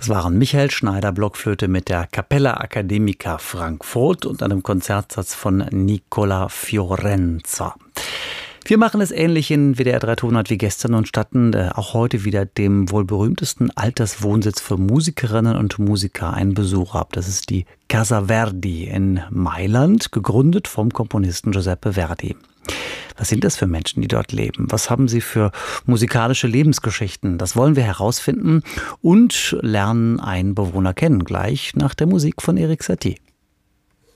Das waren Michael Schneider Blockflöte mit der Capella Academica Frankfurt und einem Konzertsatz von Nicola Fiorenza. Wir machen es ähnlich in WDR 3 Tonart wie gestern und statten auch heute wieder dem wohl berühmtesten Alterswohnsitz für Musikerinnen und Musiker einen Besuch ab. Das ist die Casa Verdi in Mailand, gegründet vom Komponisten Giuseppe Verdi. Was sind das für Menschen, die dort leben? Was haben sie für musikalische Lebensgeschichten? Das wollen wir herausfinden und lernen einen Bewohner kennen, gleich nach der Musik von Erik Satie.